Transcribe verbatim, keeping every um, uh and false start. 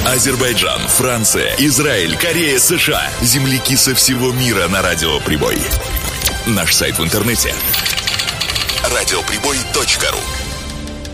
Азербайджан, Франция, Израиль, Корея, США. Земляки со всего мира на Радио Прибой. Наш сайт в интернете радиоприбой точка ру.